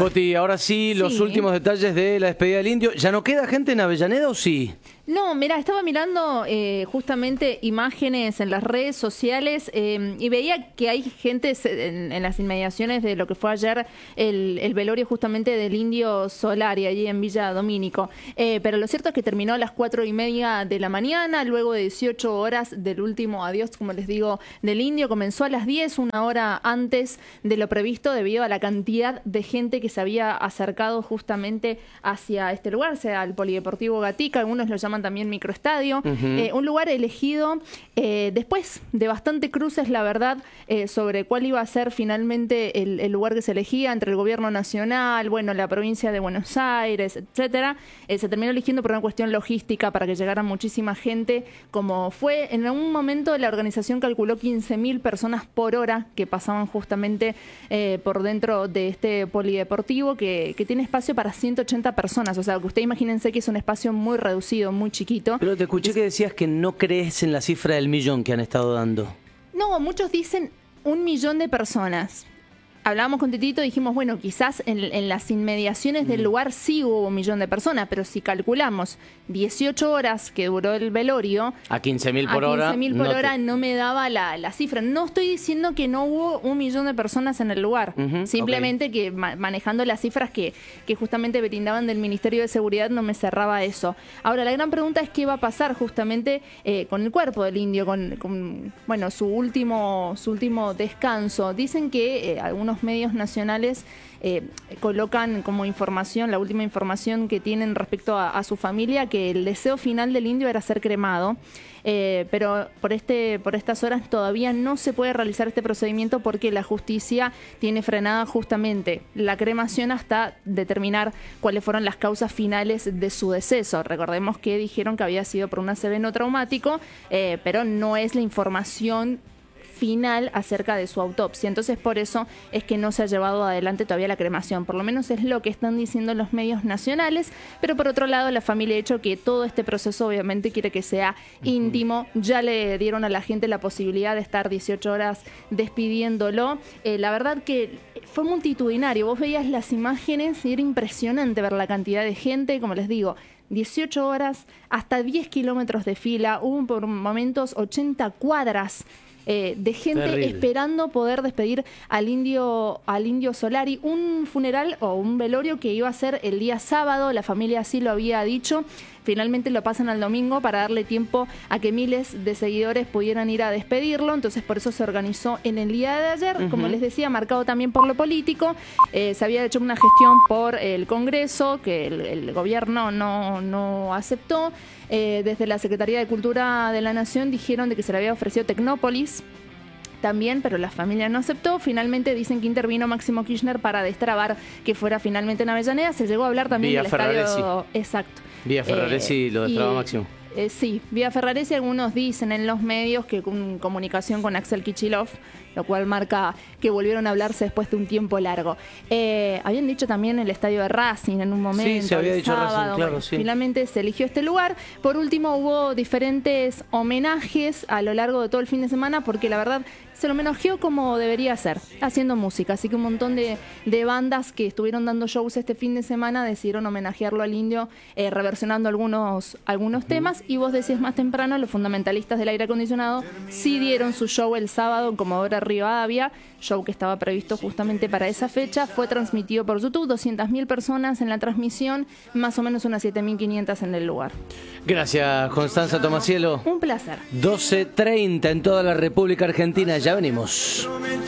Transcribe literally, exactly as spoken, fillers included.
Coti, ahora sí, los Sí. últimos detalles de la despedida del Indio. ¿Ya no queda gente en Avellaneda o sí? No, mira, estaba mirando eh, justamente imágenes en las redes sociales eh, y veía que hay gente en, en las inmediaciones de lo que fue ayer el, el velorio justamente del Indio Solari, allí en Villa Domínico. Eh, pero lo cierto es que terminó a las cuatro y media de la mañana, luego de dieciocho horas del último adiós, como les digo, del Indio. Comenzó a las diez, una hora antes de lo previsto, debido a la cantidad de gente que se había acercado justamente hacia este lugar, o sea, al Polideportivo Gatica, algunos lo llaman también microestadio, uh-huh. eh, un lugar elegido eh, después de bastante cruces, la verdad, eh, sobre cuál iba a ser finalmente el, el lugar que se elegía entre el gobierno nacional, bueno, la provincia de Buenos Aires, etcétera. Eh, se terminó eligiendo por una cuestión logística para que llegara muchísima gente, como fue en algún momento la organización calculó quince mil personas por hora que pasaban justamente eh, por dentro de este polideportivo que, que tiene espacio para ciento ochenta personas, o sea, que usted imagínense que es un espacio muy reducido, muy chiquito. Pero te escuché que decías que no crees en la cifra del millón que han estado dando. No, muchos dicen un millón de personas. Hablábamos con Titito y dijimos, bueno, quizás en, en las inmediaciones del lugar sí hubo un millón de personas, pero si calculamos dieciocho horas que duró el velorio, a quince mil por hora, a quince mil por no hora te... no me daba la, la cifra. No estoy diciendo que no hubo un millón de personas en el lugar, uh-huh, simplemente okay. que ma manejando las cifras que, que justamente brindaban del Ministerio de Seguridad no me cerraba eso. Ahora, la gran pregunta es qué va a pasar justamente eh, con el cuerpo del Indio, con, con bueno, su último, su último descanso. Dicen que eh, algunos medios nacionales eh, colocan como información, la última información que tienen respecto a, a su familia, que el deseo final del Indio era ser cremado, eh, pero por este por estas horas todavía no se puede realizar este procedimiento porque la justicia tiene frenada justamente la cremación hasta determinar cuáles fueron las causas finales de su deceso. Recordemos que dijeron que había sido por un A C V no traumático, eh, pero no es la información final acerca de su autopsia. Entonces, por eso es que no se ha llevado adelante todavía la cremación. Por lo menos es lo que están diciendo los medios nacionales. Pero por otro lado, la familia ha dicho que todo este proceso obviamente quiere que sea íntimo. Ya le dieron a la gente la posibilidad de estar dieciocho horas despidiéndolo. Eh, la verdad que fue multitudinario. Vos veías las imágenes y era impresionante ver la cantidad de gente, como les digo, dieciocho horas, hasta diez kilómetros de fila, hubo por momentos ochenta cuadras Eh, de gente Terrible. esperando poder despedir al indio al indio Solari, un funeral o un velorio que iba a ser el día sábado, la familia así lo había dicho. Finalmente lo pasan al domingo para darle tiempo a que miles de seguidores pudieran ir a despedirlo, entonces por eso se organizó en el día de ayer, uh-huh. como les decía, marcado también por lo político. Eh, se había hecho una gestión por el Congreso, que el, el gobierno no, no aceptó. Eh, desde la Secretaría de Cultura de la Nación dijeron de que se le había ofrecido Tecnópolis también, pero la familia no aceptó. Finalmente dicen que intervino Máximo Kirchner para destrabar que fuera finalmente en Avellaneda. Se llegó a hablar también Vía del Ferraresi. estadio. Exacto. Vía Ferraresi eh, lo destraba y, Máximo. Eh, sí, vía Ferraresi. Algunos dicen en los medios que con comunicación con Axel Kicillof, lo cual marca que volvieron a hablarse después de un tiempo largo. Eh, habían dicho también el estadio de Racing en un momento. Sí, se había dicho sábado, Racing, claro, bueno, sí. Finalmente se eligió este lugar. Por último, hubo diferentes homenajes a lo largo de todo el fin de semana, porque la verdad se lo homenajeó como debería ser, haciendo música. Así que un montón de, de bandas que estuvieron dando shows este fin de semana decidieron homenajearlo al Indio, eh, reversionando algunos, algunos uh-huh. temas. Y vos decías más temprano, los fundamentalistas del aire acondicionado sí dieron su show el sábado en Comodoro Rivadavia, show que estaba previsto justamente para esa fecha. Fue transmitido por YouTube, doscientas mil personas en la transmisión, más o menos unas siete mil quinientas en el lugar. Gracias, Constanza Tomacielo. Un placer. doce treinta en toda la República Argentina. Ya venimos.